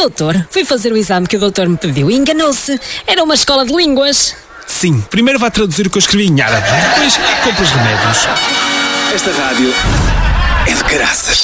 Doutor, fui fazer o exame que o doutor me pediu e enganou-se. Era uma escola de línguas. Sim, primeiro vá traduzir o que eu escrevi em árabe, depois compra os remédios. Esta rádio é de graças.